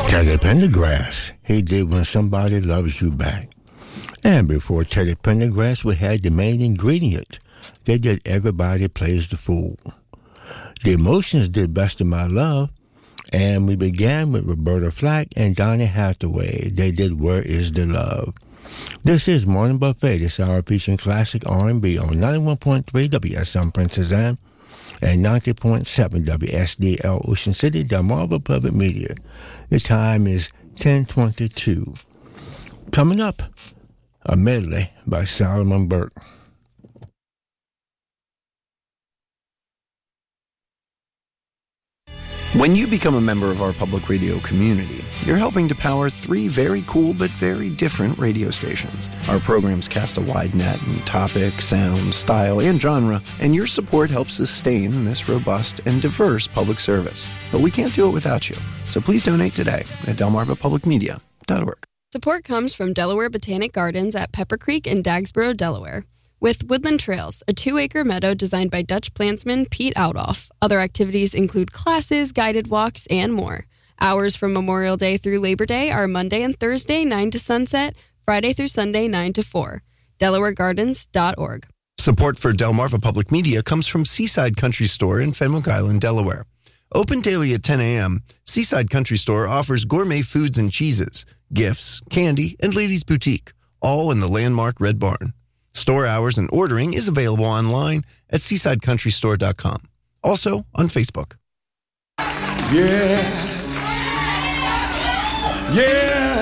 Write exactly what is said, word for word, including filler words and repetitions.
Teddy Pendergrass, he did When Somebody Loves You Back. And before Teddy Pendergrass, we had the main ingredient. They did Everybody Plays the Fool. The Emotions did Best of My Love. And we began with Roberta Flack and Donny Hathaway. They did Where Is the Love. This is Morning Buffet, this hour featuring classic R and B on ninety-one point three W S M Princess Anne and ninety point seven W S D L Ocean City, Delmarva Public Media. The time is ten twenty-two. Coming up, a medley by Solomon Burke. When you become a member of our public radio community, you're helping to power three very cool but very different radio stations. Our programs cast a wide net in topic, sound, style, and genre, and your support helps sustain this robust and diverse public service. But we can't do it without you, so please donate today at delmarva public media dot org. Support comes from Delaware Botanic Gardens at Pepper Creek in Dagsboro, Delaware. With Woodland Trails, a two-acre meadow designed by Dutch plantsman Pete Outoff. Other activities include classes, guided walks, and more. Hours from Memorial Day through Labor Day are Monday and Thursday, nine to sunset, Friday through Sunday, nine to four. Delaware Gardens dot org. Support for Delmarva Public Media comes from Seaside Country Store in Fenwick Island, Delaware. Open daily at ten a.m., Seaside Country Store offers gourmet foods and cheeses, gifts, candy, and ladies' boutique, all in the landmark Red Barn. Store hours and ordering is available online at seaside country store dot com. Also on Facebook. Yeah. Yeah.